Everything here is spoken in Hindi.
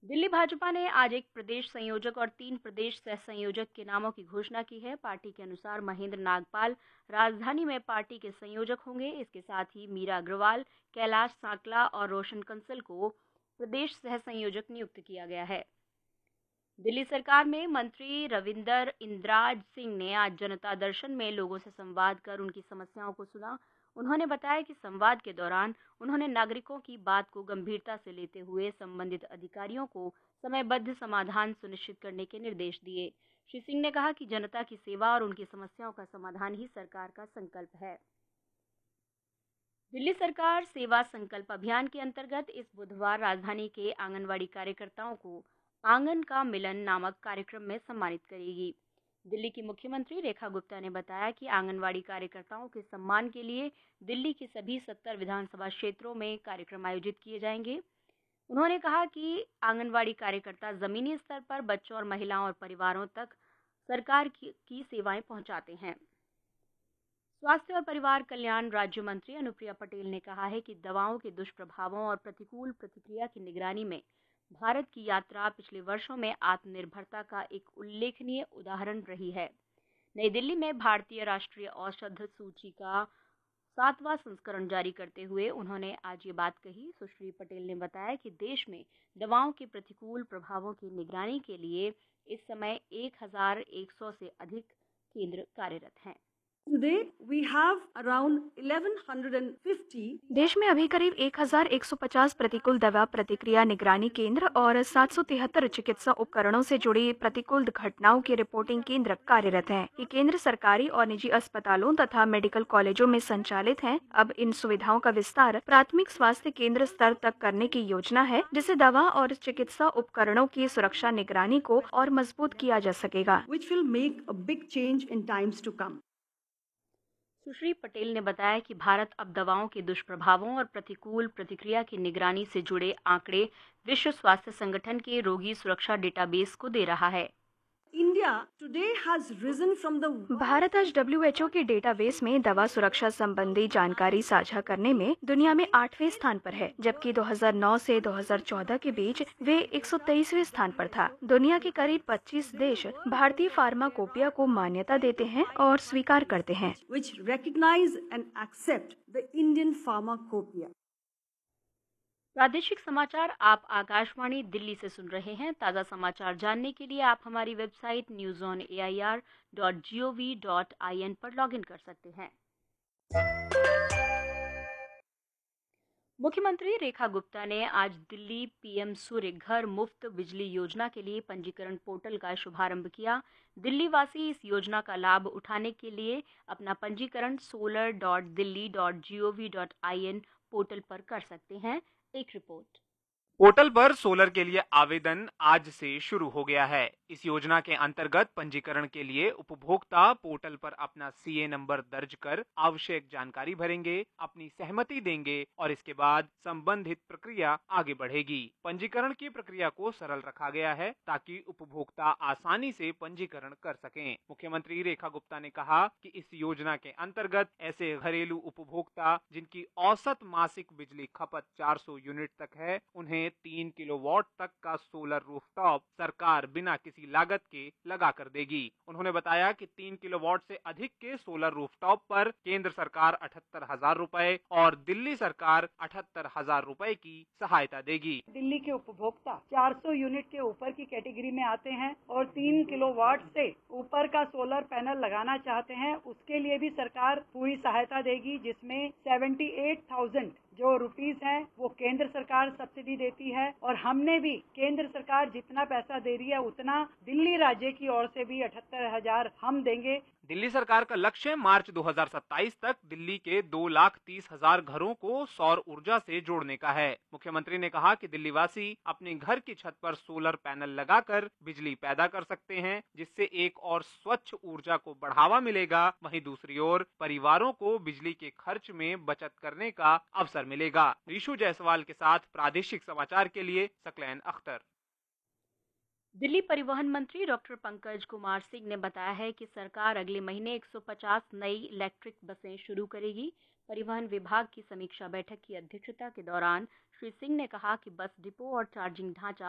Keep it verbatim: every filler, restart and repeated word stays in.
दिल्ली भाजपा ने आज एक प्रदेश संयोजक और तीन प्रदेश सह संयोजक के नामों की घोषणा की है। पार्टी के अनुसार महेंद्र नागपाल राजधानी में पार्टी के संयोजक होंगे। इसके साथ ही मीरा अग्रवाल, कैलाश सांकला और रोशन कंसल को प्रदेश सह संयोजक नियुक्त किया गया है। दिल्ली सरकार में मंत्री रविंदर इंद्राज सिंह ने आज जनता दर्शन में लोगों से संवाद कर उनकी समस्याओं को सुना। उन्होंने बताया कि संवाद के दौरान उन्होंने नागरिकों की बात को गंभीरता से लेते हुए संबंधित अधिकारियों को समयबद्ध समाधान सुनिश्चित करने के निर्देश दिए। श्री सिंह ने कहा कि जनता की सेवा और उनकी समस्याओं का समाधान ही सरकार का संकल्प है। दिल्ली सरकार सेवा संकल्प अभियान के अंतर्गत इस बुधवार राजधानी के आंगनवाड़ी कार्यकर्ताओं को आंगन का मिलन नामक कार्यक्रम में सम्मानित करेगी। दिल्ली की मुख्यमंत्री रेखा गुप्ता ने बताया कि आंगनवाड़ी कार्यकर्ताओं के सम्मान के लिए दिल्ली के सभी सत्तर विधानसभा क्षेत्रों में कार्यक्रम आयोजित किए जाएंगे। उन्होंने कहा कि आंगनवाड़ी कार्यकर्ता जमीनी स्तर पर बच्चों और महिलाओं और परिवारों तक सरकार की, की सेवाएं पहुंचाते हैं। स्वास्थ्य और परिवार कल्याण राज्य मंत्री अनुप्रिया पटेल ने कहा है कि दवाओं के दुष्प्रभावों और प्रतिकूल प्रतिक्रिया की निगरानी में भारत की यात्रा पिछले वर्षों में आत्मनिर्भरता का एक उल्लेखनीय उदाहरण रही है। नई दिल्ली में भारतीय राष्ट्रीय औषध सूची का सातवां संस्करण जारी करते हुए उन्होंने आज ये बात कही। सुश्री पटेल ने बताया कि देश में दवाओं के प्रतिकूल प्रभावों की निगरानी के लिए इस समय एक हज़ार एक सौ से अधिक केंद्र कार्यरत हैं। Today we have around eleven fifty देश में अभी करीब एक हज़ार एक सौ पचास प्रतिकूल दवा प्रतिक्रिया निगरानी केंद्र और सात सौ तिहत्तर चिकित्सा उपकरणों से जुड़ी प्रतिकूल घटनाओं के रिपोर्टिंग केंद्र कार्यरत हैं। ये केंद्र सरकारी और निजी अस्पतालों तथा मेडिकल कॉलेजों में संचालित हैं। अब इन सुविधाओं का विस्तार प्राथमिक स्वास्थ्य केंद्र स्तर तक करने की योजना है, जिससे दवा और चिकित्सा उपकरणों की सुरक्षा निगरानी को और मजबूत किया जा सकेगा। which will make a big change in times to come. सुश्री पटेल ने बताया कि भारत अब दवाओं के दुष्प्रभावों और प्रतिकूल प्रतिक्रिया की निगरानी से जुड़े आंकड़े विश्व स्वास्थ्य संगठन के रोगी सुरक्षा डेटाबेस को दे रहा है। India today has risen from the Bharat आज डब्ल्यू एच ओ के डेटाबेस में दवा सुरक्षा संबंधी जानकारी साझा करने में दुनिया में आठवें स्थान पर है, जबकि दो हज़ार नौ से दो हज़ार चौदह के बीच वे एक सौ तेईसवें स्थान पर था। दुनिया के करीब पच्चीस देश भारतीय फार्माकोपिया को मान्यता देते हैं और स्वीकार करते हैं, which recognize and accept the Indian pharmacopoeia. प्रादेशिक समाचार आप आकाशवाणी दिल्ली से सुन रहे हैं। ताज़ा समाचार जानने के लिए आप हमारी website news on A I R dot G O V dot I N पर लॉगिन कर सकते हैं। मुख्यमंत्री रेखा गुप्ता ने आज दिल्ली पीएम सूर्य घर मुफ्त बिजली योजना के लिए पंजीकरण पोर्टल का शुभारंभ किया। दिल्ली वासी इस योजना का लाभ उठाने के लिए अपना पंजीकरण solar dot Delhi dot G O V dot I N portal पर कर सकते हैं। एक रिपोर्ट। पोर्टल पर सोलर के लिए आवेदन आज से शुरू हो गया है। इस योजना के अंतर्गत पंजीकरण के लिए उपभोक्ता पोर्टल पर अपना सी ए नंबर दर्ज कर आवश्यक जानकारी भरेंगे, अपनी सहमति देंगे और इसके बाद संबंधित प्रक्रिया आगे बढ़ेगी। पंजीकरण की प्रक्रिया को सरल रखा गया है ताकि उपभोक्ता आसानी से पंजीकरण कर सकें। मुख्यमंत्री रेखा गुप्ता ने कहा कि इस योजना के अंतर्गत ऐसे घरेलू उपभोक्ता जिनकी औसत मासिक बिजली खपत चार सौ यूनिट तक है, उन्हें तीन किलोवाट तक का सोलर रूफटॉप सरकार बिना किसी लागत के लगा कर देगी। उन्होंने बताया कि तीन किलोवाट से अधिक के सोलर रूफटॉप पर केंद्र सरकार अठहत्तर हजार रुपए और दिल्ली सरकार अठहत्तर हजार रुपए की सहायता देगी। दिल्ली के उपभोक्ता चार सौ यूनिट के ऊपर की कैटेगरी में आते हैं और तीन किलोवाट से ऊपर का सोलर पैनल लगाना चाहते हैं, उसके लिए भी सरकार पूरी सहायता देगी, जिसमें अठहत्तर हज़ार जो रुपीस है वो केंद्र सरकार सब्सिडी देती है और हमने भी केंद्र सरकार जितना पैसा दे रही है उतना दिल्ली राज्य की ओर से भी अठहत्तर हजार हम देंगे। दिल्ली सरकार का लक्ष्य मार्च दो हज़ार सत्ताईस तक दिल्ली के दो लाख तीस हजार घरों को सौर ऊर्जा से जोड़ने का है। मुख्यमंत्री ने कहा कि दिल्ली वासी अपने घर की छत पर सोलर पैनल लगाकर बिजली पैदा कर सकते हैं, जिससे एक और स्वच्छ ऊर्जा को बढ़ावा मिलेगा। वहीं दूसरी ओर परिवारों को बिजली के खर्च में बचत करने का अवसर मिलेगा। ऋषु जायसवाल के साथ प्रादेशिक समाचार के लिए सकलैन अख्तर। दिल्ली परिवहन मंत्री डॉक्टर पंकज कुमार सिंह ने बताया है कि सरकार अगले महीने एक सौ पचास नई इलेक्ट्रिक बसें शुरू करेगी। परिवहन विभाग की समीक्षा बैठक की अध्यक्षता के दौरान श्री सिंह ने कहा कि बस डिपो और चार्जिंग ढांचा